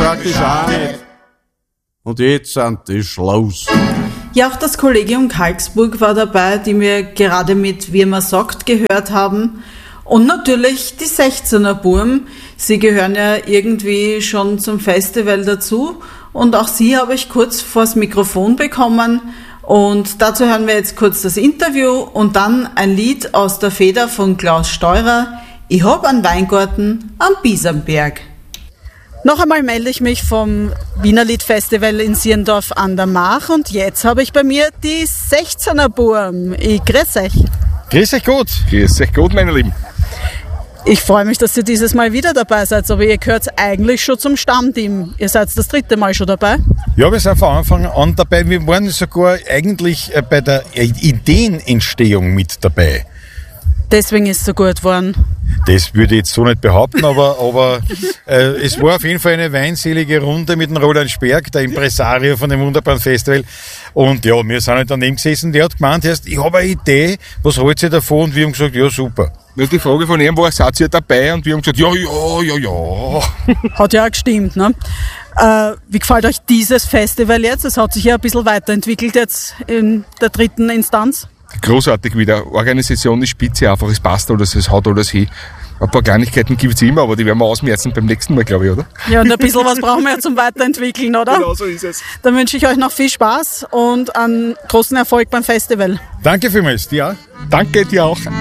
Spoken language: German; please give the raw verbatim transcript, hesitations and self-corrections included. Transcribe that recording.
praktisch auch nicht. Und jetzt sind die Schluss. Ja, auch das Kollegium Karlsburg war dabei, die wir gerade mit Wie man sagt gehört haben. Und natürlich die sechzehner Burm. Sie gehören ja irgendwie schon zum Festival dazu. Und auch sie habe ich kurz vors Mikrofon bekommen. Und dazu hören wir jetzt kurz das Interview und dann ein Lied aus der Feder von Klaus Steurer. Ich hab einen Weingarten am Biesenberg. Noch einmal melde ich mich vom Wiener Liedfestival in Sierndorf an der Mach und jetzt habe ich bei mir die sechzehner Burm. Ich grüß euch. Grüß euch gut. Grüß euch gut, meine Lieben. Ich freue mich, dass ihr dieses Mal wieder dabei seid, aber ihr gehört eigentlich schon zum Stammteam. Ihr seid das dritte Mal schon dabei. Ja, wir sind von Anfang an dabei. Wir waren sogar eigentlich bei der Ideenentstehung mit dabei. Deswegen ist es so gut geworden. Das würde ich jetzt so nicht behaupten, aber, aber äh, es war auf jeden Fall eine weinselige Runde mit dem Roland Sperg, der Impresario von dem wunderbaren Festival. Und ja, wir sind halt daneben gesessen, der hat gemeint, ich habe eine Idee, was haltet ihr davon? Und wir haben gesagt, ja, super. Die Frage von ihm war, seid ihr dabei? Und wir haben gesagt, ja, ja, ja, ja. Hat ja auch gestimmt, ne? Äh, wie gefällt euch dieses Festival jetzt? Es hat sich ja ein bisschen weiterentwickelt jetzt in der dritten Instanz. Großartig wieder. Organisation ist spitze, einfach es passt alles, es haut alles hin. Ein paar Kleinigkeiten gibt es immer, aber die werden wir ausmerzen beim nächsten Mal, glaube ich, oder? Ja, und ein bisschen was brauchen wir ja zum Weiterentwickeln, oder? Genau so ist es. Dann wünsche ich euch noch viel Spaß und einen großen Erfolg beim Festival. Danke vielmals, dir auch. Danke dir auch.